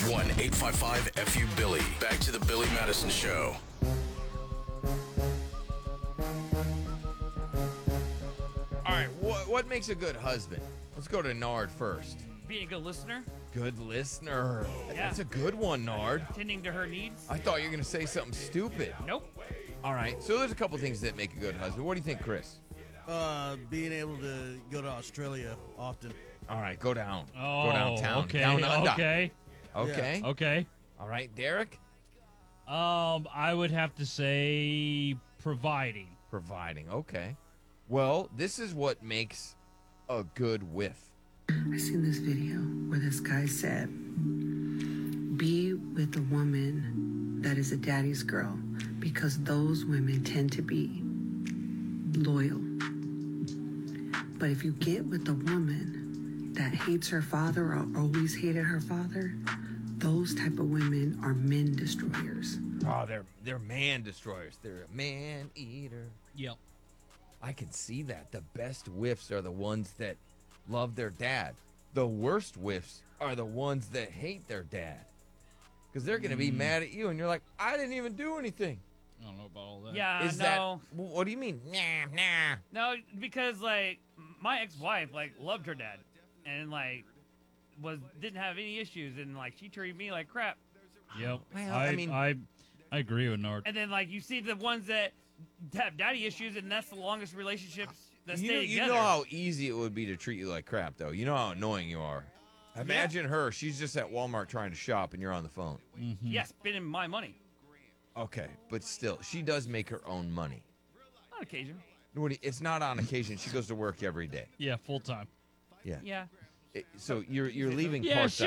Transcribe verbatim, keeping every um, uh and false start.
one eight five five F U Billy. Back to the Billy Madison Show. All right, what, what makes a good husband? Let's go to Nard first. Being a good listener, Good listener. Yeah. That's a good one, Nard. tending to her needs. I thought you were going to say something stupid. Nope. All right, so there's a couple things that make a good husband. What do you think, Chris? Uh, being able to go to Australia often. All right, go down. Oh, go downtown. okay, Down under. okay, Okay. okay. All right, Derek? Um, I would have to say providing. Providing. Okay. Well, this is what makes a good whiff. I seen this video where this guy said, be with the woman that is a daddy's girl because those women tend to be loyal. But if you get with the woman that hates her father or always hated her father, those type of women are men destroyers. Oh, they're they're man destroyers. They're a man eater. Yep. I can see that. The best whiffs are the ones that love their dad. The worst whiffs are the ones that hate their dad. Because they're going to be mad at you, and you're like, I didn't even do anything. I don't know about all that. Yeah, Is no. that, what do you mean? Nah, nah. No, because, like, my ex-wife, like, loved her dad. And, like, was didn't have any issues. And, like, she treated me like crap. Yep. Well, I, I mean- I, I agree with Nard. And then, like, you see the ones that have daddy issues, and that's the longest relationships that You, stay you together. know how easy it would be to treat you like crap, though. You know how annoying you are. Imagine her. She's just at Walmart trying to shop, and you're on the phone. Mm-hmm. Yeah, spending my money Okay, but still, she does make her own money. on occasion. What do you- It's not on occasion. She goes to work every day. Yeah, full time. Yeah. Yeah. It- so you're you're leaving Yeah, part she